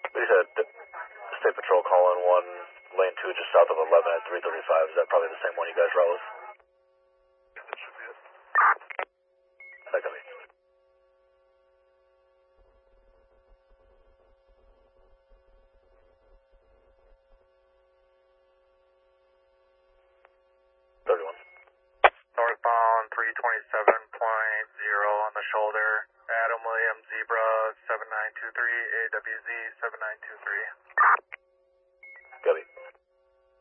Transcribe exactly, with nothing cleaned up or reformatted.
We had State Patrol calling one, lane two just south of eleven at three thirty-five. Is that probably the same one you guys route with? That should be it. That could be. thirty-one. Northbound three twenty-seven point zero on the shoulder. Adam Williams, Zebra seven nine two three, A W Z seven nine two three.